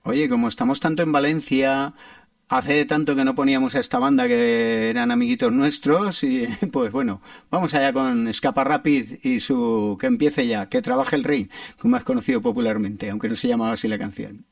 Oye, como estamos tanto en Valencia, hace tanto que no poníamos a esta banda que eran amiguitos nuestros y pues bueno, vamos allá con Escapa Rapid y su Que empiece ya, que trabaje el rey, como has conocido popularmente, aunque no se llamaba así la canción.